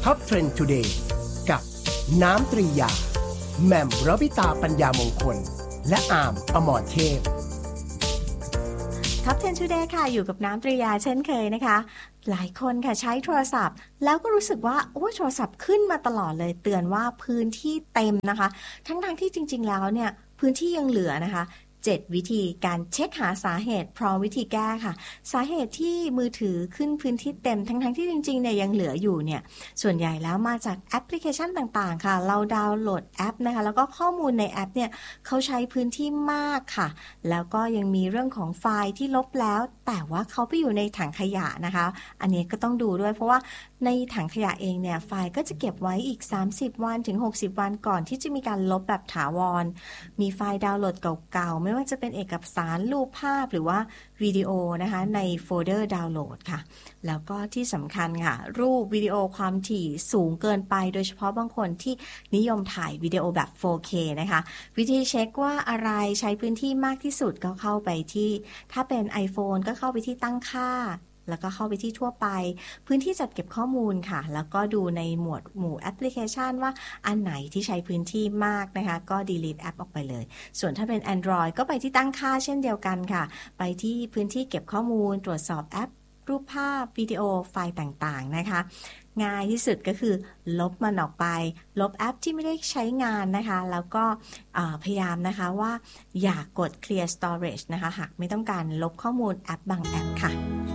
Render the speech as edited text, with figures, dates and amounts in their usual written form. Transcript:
Top Trend Today กับน้ำตรียาแหม่มรวิตาปัญญามงคลและอาร์มอมรเทพ Top 10 Today ค่ะอยู่กับน้ำตรียาเช่นเคยนะคะหลายคนค่ะใช้โทรศัพท์แล้วก็รู้สึกว่าโอ้โทรศัพท์ขึ้นมาตลอดเลยเตือนว่าพื้นที่เต็มนะคะทั้งที่จริงๆแล้วเนี่ยพื้นที่ยังเหลือนะคะ7วิธีการเช็คหาสาเหตุพร้อมวิธีแก้ค่ะสาเหตุที่มือถือขึ้นพื้นที่เต็มทั้งที่จริงๆเนี่ยยังเหลืออยู่เนี่ยส่วนใหญ่แล้วมาจากแอปพลิเคชันต่างๆค่ะเราดาวน์โหลดแอปนะคะแล้วก็ข้อมูลในแอปเนี่ยเขาใช้พื้นที่มากค่ะแล้วก็ยังมีเรื่องของไฟล์ที่ลบแล้วแต่ว่าเขาไปอยู่ในถังขยะนะคะอันนี้ก็ต้องดูด้วยเพราะว่าในถังขยะเองเนี่ยไฟล์ก็จะเก็บไว้อีก30วันถึง60วันก่อนที่จะมีการลบแบบถาวรมีไฟล์ดาวน์โหลดเก่าๆไม่ว่าจะเป็นเอกสารรูปภาพหรือว่าวิดีโอนะคะในโฟลเดอร์ดาวน์โหลดค่ะแล้วก็ที่สำคัญค่ะรูปวิดีโอความถี่สูงเกินไปโดยเฉพาะบางคนที่นิยมถ่ายวิดีโอแบบ 4K นะคะวิธีเช็คว่าอะไรใช้พื้นที่มากที่สุดก็เข้าไปที่ถ้าเป็น iPhone ก็เข้าไปที่ตั้งค่าแล้วก็เข้าไปที่ทั่วไปพื้นที่จัดเก็บข้อมูลค่ะแล้วก็ดูในหมวดหมู่แอปพลิเคชันว่าอันไหนที่ใช้พื้นที่มากนะคะก็ delete แอปออกไปเลยส่วนถ้าเป็น Android ก็ไปที่ตั้งค่าเช่นเดียวกันค่ะไปที่พื้นที่เก็บข้อมูลตรวจสอบแอปรูปภาพวิดีโอไฟล์ต่างๆนะคะง่ายที่สุดก็คือลบมันออกไปลบแอปที่ไม่ได้ใช้งานนะคะแล้วก็พยายามนะคะว่าอย่ากด clear storage นะคะหากไม่ต้องการลบข้อมูลแอปบางแอปค่ะ